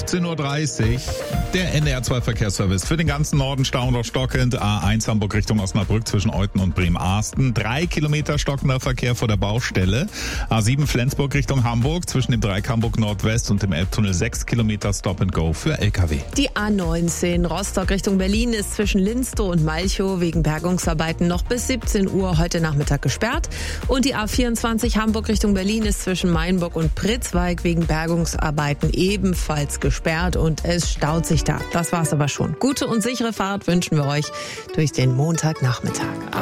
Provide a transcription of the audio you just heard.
15.30 Uhr. Der NDR2 Verkehrsservice. Für den ganzen Norden Stau noch stockend. A1 Hamburg Richtung Osnabrück zwischen Euthen und Bremen-Arsten. 3 Kilometer stockender Verkehr vor der Baustelle. A7 Flensburg Richtung Hamburg zwischen dem Dreieck Hamburg Nordwest und dem Elbtunnel 6 Kilometer Stop and Go für LKW. Die A19 Rostock Richtung Berlin ist zwischen Linstow und Malchow wegen Bergungsarbeiten noch bis 17 Uhr heute Nachmittag gesperrt. Und die A24 Hamburg Richtung Berlin ist zwischen Mainburg und Pritzwalk wegen Bergungsarbeiten ebenfalls gesperrt und es staut sich da. Das war's aber schon. Gute und sichere Fahrt wünschen wir euch durch den Montagnachmittag.